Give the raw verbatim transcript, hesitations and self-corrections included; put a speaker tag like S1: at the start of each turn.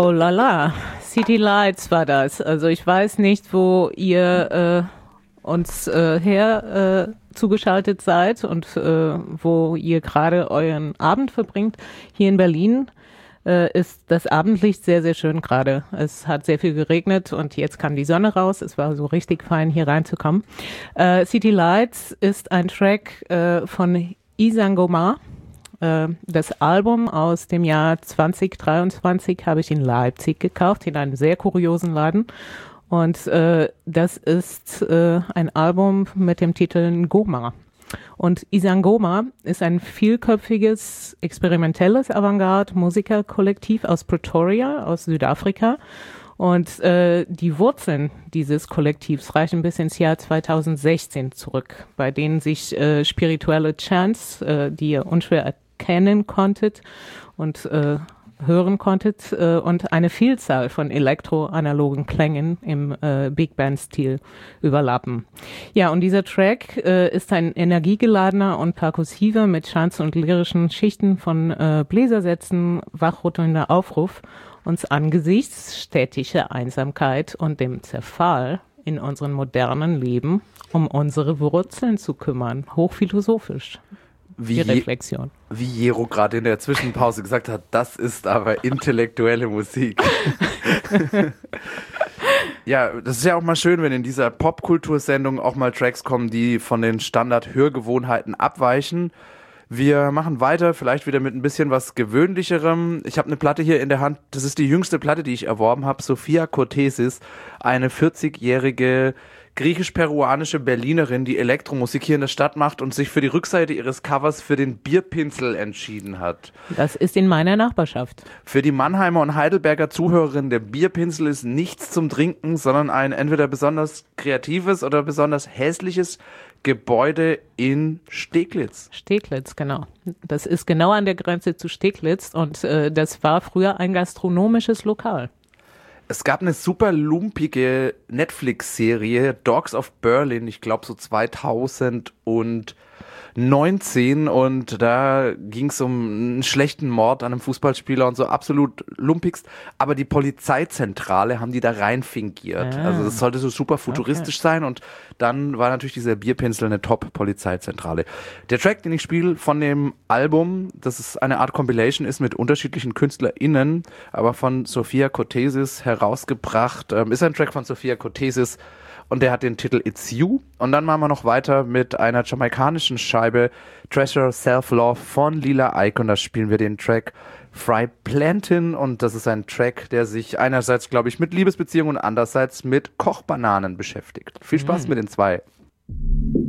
S1: Oh la la, City Lights war das. Also ich weiß nicht, wo ihr äh, uns äh, her äh, zugeschaltet seid und äh, wo ihr gerade euren Abend verbringt. Hier in Berlin äh, ist das Abendlicht sehr, sehr schön gerade. Es hat sehr viel geregnet und jetzt kam die Sonne raus. Es war so richtig fein, hier reinzukommen. Äh, City Lights ist ein Track äh, von Isangoma. Das Album aus dem Jahr zwanzig dreiundzwanzig habe ich in Leipzig gekauft, in einem sehr kuriosen Laden. Und äh, das ist äh, ein Album mit dem Titel Ngoma. Und Isangoma ist ein vielköpfiges, experimentelles Avantgarde-Musikerkollektiv aus Pretoria, aus Südafrika. Und äh, die Wurzeln dieses Kollektivs reichen bis ins Jahr zweitausendsechzehn zurück, bei denen sich äh, spirituelle Chants, äh, die ihr unschwer kennen konntet und äh, hören konntet äh, und eine Vielzahl von elektroanalogen Klängen im äh, Big Band-Stil überlappen. Ja, und dieser Track äh, ist ein energiegeladener und perkussiver mit Chants und lyrischen Schichten von äh, Bläsersätzen wachrüttelnder Aufruf, uns angesichts städtischer Einsamkeit und dem Zerfall in unserem modernen Leben um unsere Wurzeln zu kümmern. Hochphilosophisch.
S2: Wie
S1: die Reflexion.
S2: Je, wie Jero gerade in der Zwischenpause gesagt hat, das ist aber intellektuelle Musik. Ja, das ist ja auch mal schön, wenn in dieser Popkultursendung auch mal Tracks kommen, die von den Standard-Hörgewohnheiten abweichen. Wir machen weiter, vielleicht wieder mit ein bisschen was Gewöhnlicherem. Ich habe eine Platte hier in der Hand, das ist die jüngste Platte, die ich erworben habe, Sophia Kourtesis, eine vierzigjährige griechisch-peruanische Berlinerin, die Elektromusik hier in der Stadt macht und sich für die Rückseite ihres Covers für den Bierpinsel entschieden hat.
S1: Das ist in meiner Nachbarschaft.
S2: Für die Mannheimer und Heidelberger Zuhörerinnen, der Bierpinsel ist nichts zum Trinken, sondern ein entweder besonders kreatives oder besonders hässliches Gebäude in Steglitz.
S1: Steglitz, genau. Das ist genau an der Grenze zu Steglitz und äh, das war früher ein gastronomisches Lokal.
S2: Es gab eine super lumpige Netflix-Serie, Dogs of Berlin, ich glaube so zweitausendneunzehn, und da ging es um einen schlechten Mord an einem Fußballspieler und so, absolut lumpigst, aber die Polizeizentrale haben die da rein fingiert. Ah. Also das sollte so super futuristisch okay. sein, und dann war natürlich dieser Bierpinsel eine Top-Polizeizentrale. Der Track, den ich spiele von dem Album, das ist eine Art Compilation, ist mit unterschiedlichen KünstlerInnen, aber von Sophia Kourtesis herausgebracht, ähm, ist ein Track von Sophia Kourtesis, und der hat den Titel It's You. Und dann machen wir noch weiter mit einer jamaikanischen Scheibe, Treasure Self-Love von Lila Ike, und da spielen wir den Track Fry Plantin, und das ist ein Track, der sich einerseits, glaube ich, mit Liebesbeziehungen und andererseits mit Kochbananen beschäftigt. Viel Spaß mhm. mit den zwei.